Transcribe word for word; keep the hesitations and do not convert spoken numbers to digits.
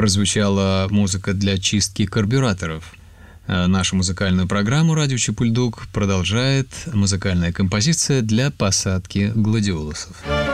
прозвучала музыка для чистки карбюраторов. Нашу музыкальную программу «Радио Чепульдук» продолжает музыкальная композиция для посадки гладиолусов.